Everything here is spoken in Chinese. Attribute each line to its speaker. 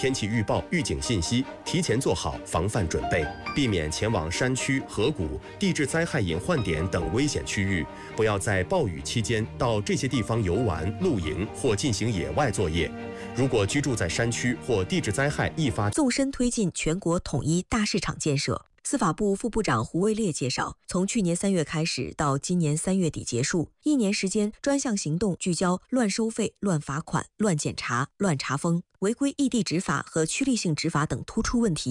Speaker 1: 天气预报、预警信息，提前做好防范准备，避免前往山区、河谷、地质灾害隐患点等危险区域。不要在暴雨期间到这些地方游玩、露营或进行野外作业。如果居住在山区或地质灾害易发，
Speaker 2: 纵深推进全国统一大市场建设。司法部副部长胡卫烈介绍，从去年3月开始到今年3月底结束，1年时间，专项行动聚焦乱收费、乱罚款、乱检查、乱查封、违规异地执法和趋利性执法等突出问题。